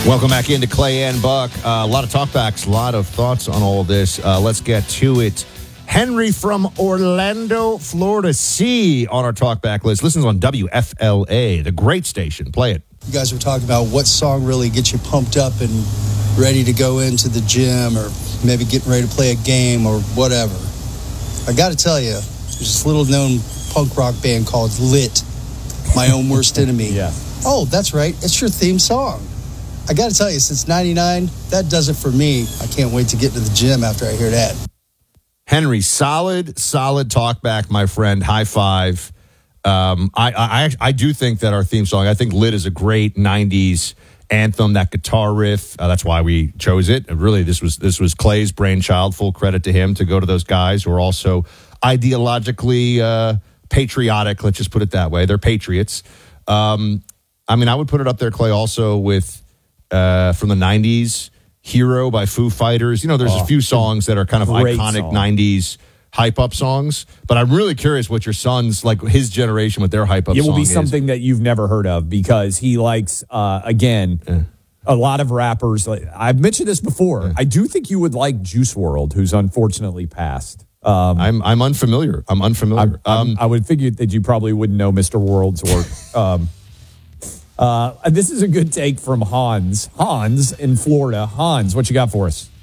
Welcome back into Clay and Buck. A lot of talkbacks, a lot of thoughts on all of this. Let's get to it. Henry from Orlando, Florida C on our talkback list. Listens on WFLA, the great station. Play it. You guys were talking about what song really gets you pumped up and ready to go into the gym or maybe getting ready to play a game or whatever. I got to tell you, there's this little-known punk rock band called Lit, My Own Worst Enemy. Yeah. Oh, that's right. It's your theme song. I got to tell you, since 99, that does it for me. I can't wait to get to the gym after I hear that. Henry, solid talkback, my friend. High five. I do think that our theme song, I think Lit is a great 90s anthem, that guitar riff. That's why we chose it. Really, this was Clay's brainchild. Full credit to him to go to those guys who are also ideologically patriotic. Let's just put it that way. They're patriots. I would put it up there, Clay, also with from the 90s, Hero by Foo Fighters. There's a few songs that are kind of iconic 90s hype-up songs. But I'm really curious what your son's, like his generation, what their hype-up song is. It will be something that you've never heard of because he likes, a lot of rappers. I've mentioned this before. I do think you would like Juice WRLD, who's unfortunately passed. I'm unfamiliar. I would figure that you probably wouldn't know Mr. World's work. This is a good take from Hans. Hans in Florida. Hans, what you got for us?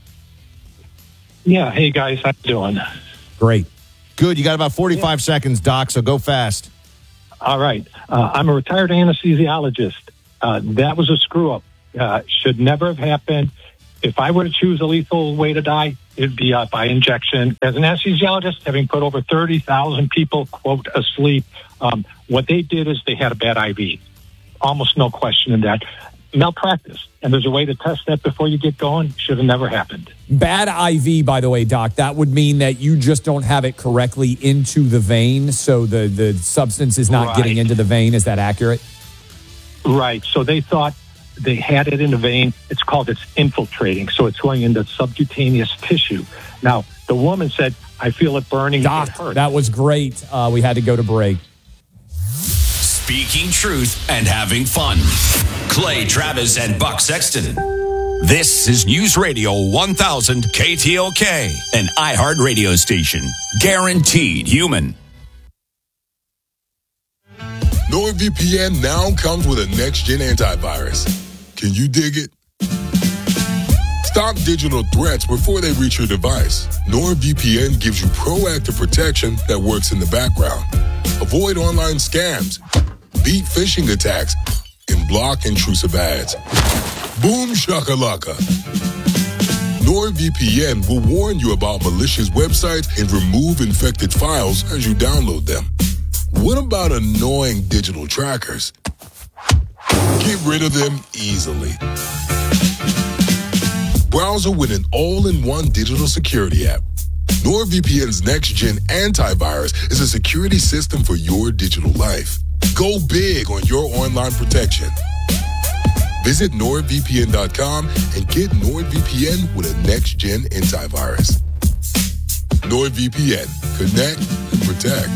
Yeah. Hey, guys. How you doing? Great. Good. You got about 45 seconds, Doc, so go fast. All right. I'm a retired anesthesiologist. That was a screw-up. Should never have happened. If I were to choose a lethal way to die, it'd be by injection. As an anesthesiologist, having put over 30,000 people, quote, asleep, what they did is they had a bad IV. Almost no question in that. Malpractice. And there's a way to test that before you get going. Should have never happened. Bad IV, by the way, Doc, that would mean that you just don't have it correctly into the vein, so the substance is not getting into the vein. Is that accurate? Right. So they thought they had it in the vein. It's infiltrating. So it's going into subcutaneous tissue. Now, the woman said, I feel it burning. Doc, it hurts. that was great. We had to go to break. Speaking truth and having fun. Clay Travis and Buck Sexton. This is News Radio 1000 KTLK, an iHeart radio station. Guaranteed human. NordVPN now comes with a next-gen antivirus. Can you dig it? Stop digital threats before they reach your device. NordVPN gives you proactive protection that works in the background. Avoid online scams, beat phishing attacks, and block intrusive ads. Boom shakalaka. NordVPN will warn you about malicious websites and remove infected files as you download them. What about annoying digital trackers? Get rid of them easily. Browser with an all-in-one digital security app. NordVPN's next-gen antivirus is a security system for your digital life. Go big on your online protection. Visit NordVPN.com and get NordVPN with a next-gen antivirus. NordVPN. Connect and protect.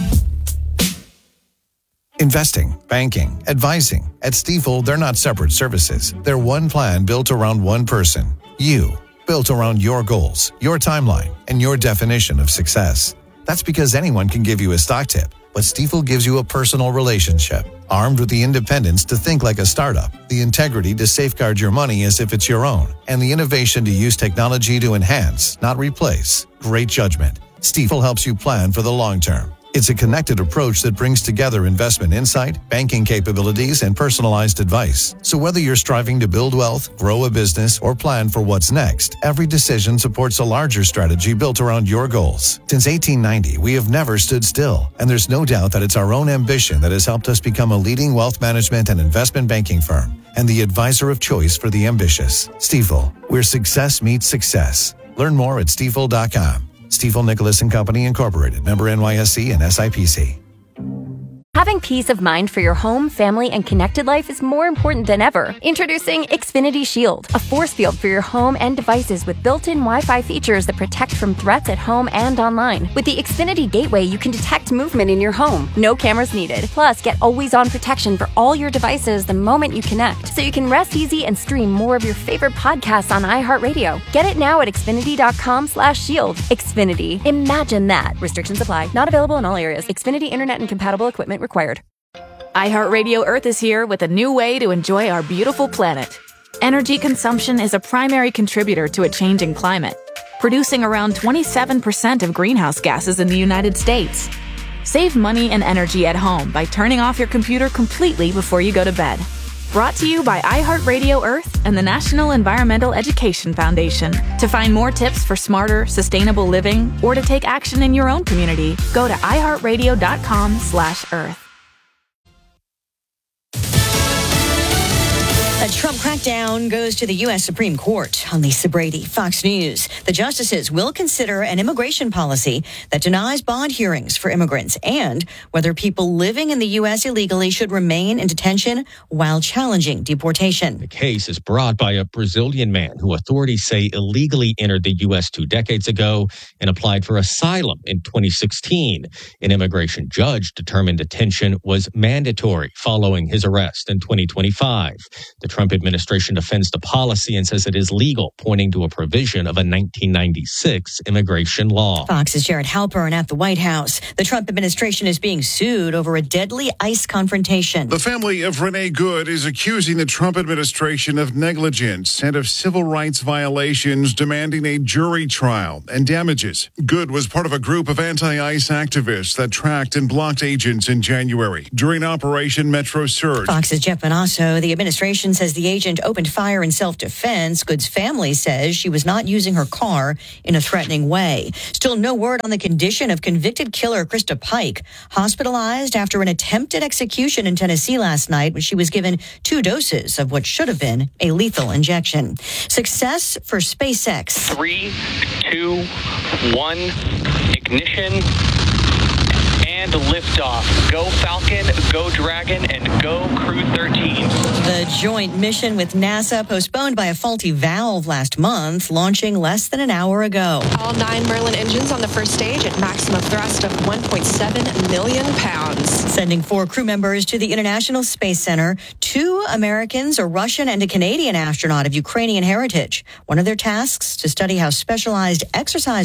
Investing, banking, advising. At Stifel, they're not separate services. They're one plan built around one person. You. Built around your goals, your timeline, and your definition of success. That's because anyone can give you a stock tip, but Stifel gives you a personal relationship, armed with the independence to think like a startup, the integrity to safeguard your money as if it's your own, and the innovation to use technology to enhance, not replace. Great judgment. Stifel helps you plan for the long term. It's a connected approach that brings together investment insight, banking capabilities, and personalized advice. So whether you're striving to build wealth, grow a business, or plan for what's next, every decision supports a larger strategy built around your goals. Since 1890, we have never stood still, and there's no doubt that it's our own ambition that has helped us become a leading wealth management and investment banking firm, and the advisor of choice for the ambitious. Stifel, where success meets success. Learn more at stifel.com. Stifel Nicholas & Company Incorporated, member NYSE and SIPC. Having peace of mind for your home, family, and connected life is more important than ever. Introducing Xfinity Shield, a force field for your home and devices with built-in Wi-Fi features that protect from threats at home and online. With the Xfinity Gateway, you can detect movement in your home. No cameras needed. Plus, get always-on protection for all your devices the moment you connect, so you can rest easy and stream more of your favorite podcasts on iHeartRadio. Get it now at Xfinity.com/shield. Xfinity. Imagine that. Restrictions apply. Not available in all areas. Xfinity Internet and compatible equipment required. iHeartRadio Earth is here with a new way to enjoy our beautiful planet. Energy consumption is a primary contributor to a changing climate, producing around 27% of greenhouse gases in the United States. Save money and energy at home by turning off your computer completely before you go to bed. Brought to you by iHeartRadio Earth and the National Environmental Education Foundation. To find more tips for smarter, sustainable living or to take action in your own community, go to iHeartRadio.com/Earth. A Trump crackdown goes to the U.S. Supreme Court. I'm Lisa Brady, Fox News. The justices will consider an immigration policy that denies bond hearings for immigrants and whether people living in the U.S. illegally should remain in detention while challenging deportation. The case is brought by a Brazilian man who authorities say illegally entered the U.S. 2 decades ago and applied for asylum in 2016. An immigration judge determined detention was mandatory following his arrest in 2025. The Trump administration defends the policy and says it is legal, pointing to a provision of a 1996 immigration law. Fox's Jared Halpern at the White House. The Trump administration is being sued over a deadly ICE confrontation. The family of Renee Good is accusing the Trump administration of negligence and of civil rights violations, demanding a jury trial and damages. Good was part of a group of anti-ICE activists that tracked and blocked agents in January during Operation Metro Surge. Fox's Jeff Manasso. The administration says the agent opened fire in self-defense. Good's family says she was not using her car in a threatening way. Still no word on the condition of convicted killer Krista Pike, hospitalized after an attempted execution in Tennessee last night when she was given 2 doses of what should have been a lethal injection. Success for SpaceX. 3, 2, 1, ignition. And liftoff. Go Falcon, go Dragon, and go Crew 13. The joint mission with NASA postponed by a faulty valve last month, launching less than an hour ago. All 9 Merlin engines on the first stage at maximum thrust of 1.7 million pounds. Sending 4 crew members to the International Space Center. 2 Americans, a Russian and a Canadian astronaut of Ukrainian heritage. One of their tasks to study how specialized exercise